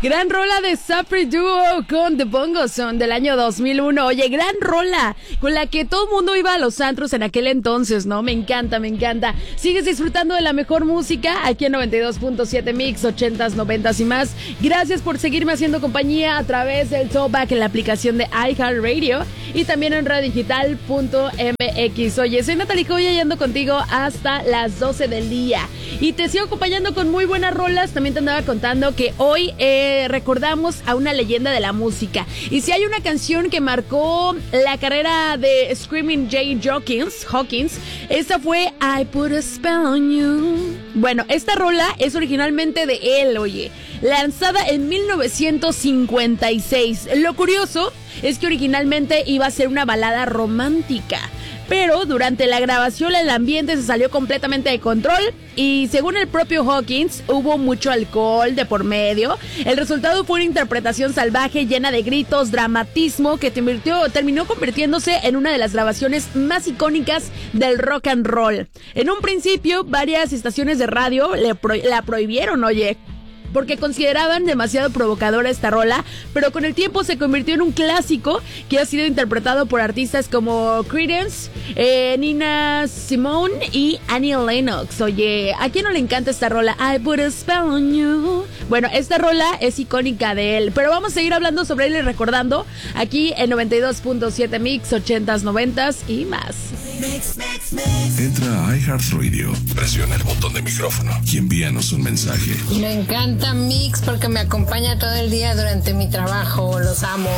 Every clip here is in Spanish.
Gran rola de Sapri Duo con The Bongos Son del año 2001. Oye, gran rola con la que todo el mundo iba a los antros en aquel entonces, ¿no? Me encanta, me encanta. Sigues disfrutando de la mejor música aquí en 92.7 Mix, 80s, 90s y más. Gracias por seguirme haciendo compañía a través del Throwback en la aplicación de iHeartRadio y también en radiodigital.mx. Oye, soy Natalie Coya y ando contigo hasta las 12 del día. Y te sigo acompañando con muy buenas rolas. También te andaba contando que hoy recordamos a una leyenda de la música. Y si hay una canción que marcó la carrera de Screaming Jay Hawkins, esta fue I Put a Spell on You. Bueno, esta rola es originalmente de él, oye, lanzada en 1956. Lo curioso es que originalmente iba a ser una balada romántica, pero durante la grabación el ambiente se salió completamente de control y según el propio Hawkins hubo mucho alcohol de por medio. El resultado fue una interpretación salvaje llena de gritos, dramatismo que terminó convirtiéndose en una de las grabaciones más icónicas del rock and roll. En un principio varias estaciones de radio la prohibieron, oye, porque consideraban demasiado provocadora esta rola, pero con el tiempo se convirtió en un clásico que ha sido interpretado por artistas como Creedence, Nina Simone y Annie Lennox. Oye, ¿a quién no le encanta esta rola? I Put a Spell on You. Bueno, esta rola es icónica de él, pero vamos a seguir hablando sobre él y recordando aquí en 92.7 Mix, 80s, 90s y más. Entra a iHeartRadio, presiona el botón de micrófono y envíanos un mensaje. Me encanta Mix porque me acompaña todo el día durante mi trabajo. Los amo.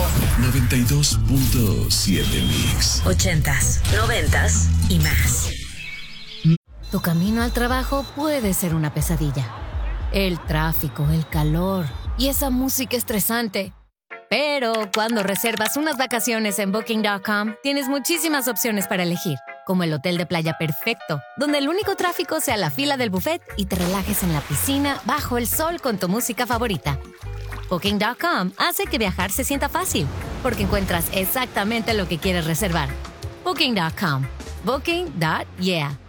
92.7 Mix. 80s, 90s y más. Tu camino al trabajo puede ser una pesadilla. El tráfico, el calor y esa música estresante. Pero cuando reservas unas vacaciones en Booking.com, tienes muchísimas opciones para elegir, como el hotel de playa perfecto, donde el único tráfico sea la fila del buffet y te relajes en la piscina bajo el sol con tu música favorita. Booking.com hace que viajar se sienta fácil, porque encuentras exactamente lo que quieres reservar. Booking.com. Booking.yeah.